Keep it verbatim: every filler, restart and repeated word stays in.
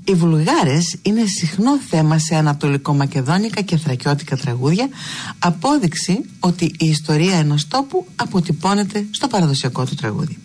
Οι βουλγάρες είναι συχνό θέμα σε ανατολικομακεδόνικα και θρακιώτικα τραγούδια, απόδειξη ότι η ιστορία ενός τόπου αποτυπώνεται στο παραδοσιακό του τραγούδι.